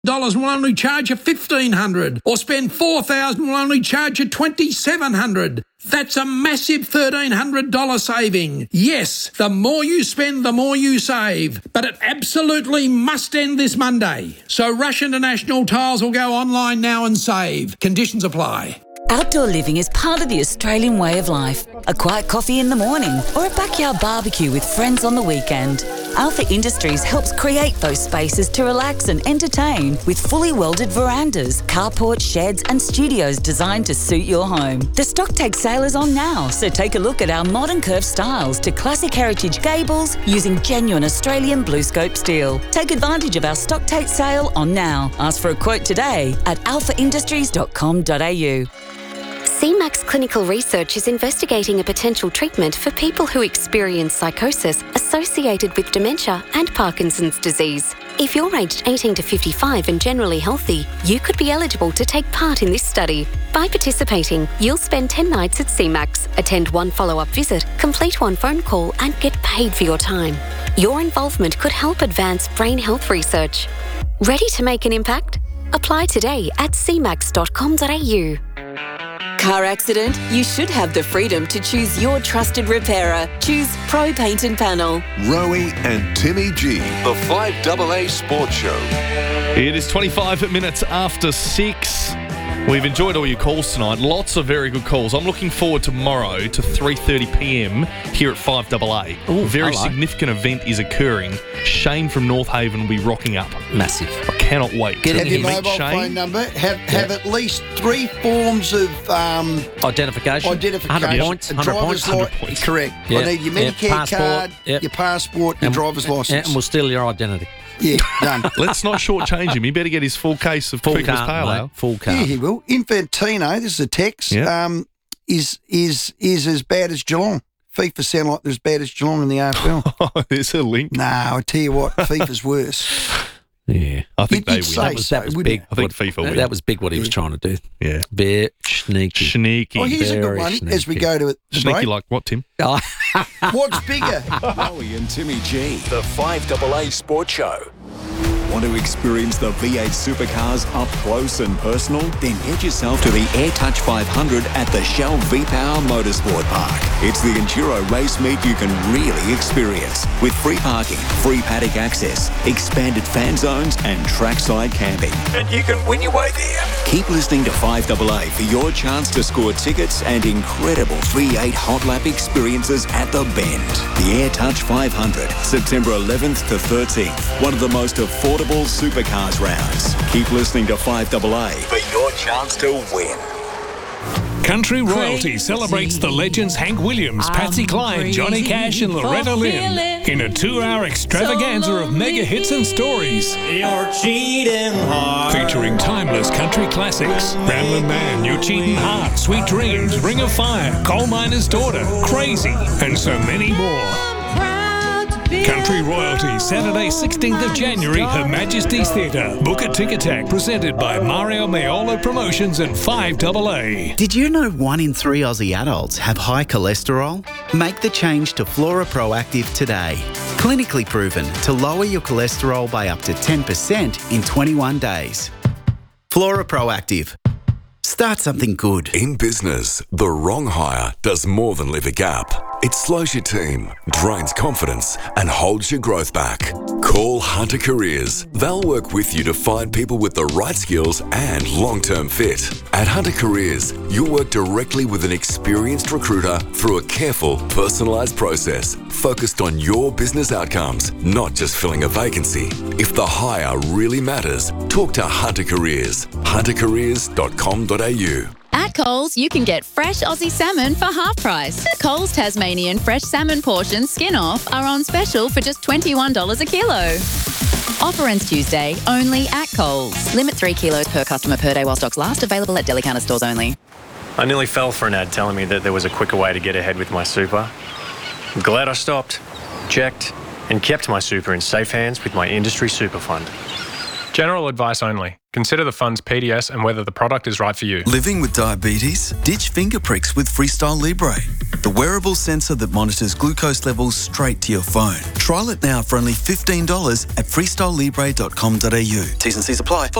will only charge you $1,500, or spend $4,000 will only charge you $2,700. That's a massive $1,300 saving. Yes, the more you spend, the more you save. But it absolutely must end this Monday. So Rush International Tiles will go online now and save. Conditions apply. Outdoor living is part of the Australian way of life. A quiet coffee in the morning or a backyard barbecue with friends on the weekend. Alpha Industries helps create those spaces to relax and entertain with fully welded verandas, carports, sheds and studios designed to suit your home. The stock take sale is on now, so take a look at our modern curved styles to classic heritage gables using genuine Australian BlueScope steel. Take advantage of our stock take sale on now. Ask for a quote today at alphaindustries.com.au. CMAX Clinical Research is investigating a potential treatment for people who experience psychosis associated with dementia and Parkinson's disease. If you're aged 18 to 55 and generally healthy, you could be eligible to take part in this study. By participating, you'll spend 10 nights at CMAX, attend one follow-up visit, complete one phone call and get paid for your time. Your involvement could help advance brain health research. Ready to make an impact? Apply today at cmax.com.au. Car accident? You should have the freedom to choose your trusted repairer. Choose Pro Paint and Panel. Rowie and Timmy G, the 5AA Sports Show. It is 25 minutes after 6. We've enjoyed all your calls tonight. Lots of very good calls. I'm looking forward tomorrow to 3:30pm here at 5AA. Ooh, very significant event is occurring. Shane from North Haven will be rocking up. Massive. I cannot wait. Have your mobile phone number. Have at least 3 forms of identification. 100 points. 100 points. Correct. Yep. I need your Medicare card, your passport, your driver's license. And we'll steal your identity. Yeah, done. Let's not shortchange him. He better get his full case of Cooper's Pale Ale. Full card. Yeah, he will. Infantino, this is a text, is as bad as Geelong. FIFA sound like they're as bad as Geelong in the AFL. Oh, there's a link. No, I tell you what, FIFA's worse. Yeah. I think they win. That was big. I think FIFA win. That was big what he was trying to do. Yeah. Bit sneaky. Oh, here's a good one as we go to the Sneaky break. like what, Tim? What's bigger? Rowie and Timmy G, the 5AA Sports Show. Want to experience the V8 supercars up close and personal? Then head yourself to the AirTouch 500 at the Shell V-Power Motorsport Park. It's the enduro race meet you can really experience, with free parking, free paddock access, expanded fan zones and trackside camping. And you can win your way there. Keep listening to 5AA for your chance to score tickets and incredible V8 hot lap experiences at the Bend. The AirTouch 500, September 11th to 13th. One of the most affordable supercars rounds. Keep listening to 5AA for your chance to win. Country Royalty celebrates the legends Hank Williams, Patsy Cline, Johnny Cash and Loretta Lynn in a 2-hour extravaganza of mega hits and stories. You're cheating hard. Featuring timeless country classics. Ramblin' Man, You're Cheating Hard, Sweet Dreams, Ring of Fire, Coal Miner's Daughter, Crazy, and so many more. Country Royalty, Saturday 16th of January, Her Majesty's Theatre. Book at Ticketek, presented by Mario Maiolo Promotions and 5AA. Did you know 1 in 3 Aussie adults have high cholesterol? Make the change to Flora Proactive today. Clinically proven to lower your cholesterol by up to 10% in 21 days. Flora Proactive. Start something good. In business, the wrong hire does more than leave a gap. It slows your team, drains confidence, and holds your growth back. Call Hunter Careers. They'll work with you to find people with the right skills and long-term fit. At Hunter Careers, you'll work directly with an experienced recruiter through a careful, personalised process focused on your business outcomes, not just filling a vacancy. If the hire really matters, talk to Hunter Careers. huntercareers.com.au. At Coles, you can get fresh Aussie salmon for half price. Coles Tasmanian fresh salmon portions skin off are on special for just $21 a kilo. Offer ends Tuesday, only at Coles. Limit 3 kilos per customer per day while stocks last. Available at Delicana stores only. I nearly fell for an ad telling me that there was a quicker way to get ahead with my super. I'm glad I stopped, checked, and kept my super in safe hands with my industry super fund. General advice only. Consider the fund's PDS and whether the product is right for you. Living with diabetes? Ditch finger pricks with Freestyle Libre, the wearable sensor that monitors glucose levels straight to your phone. Trial it now for only $15 at freestylelibre.com.au. T's and C's apply.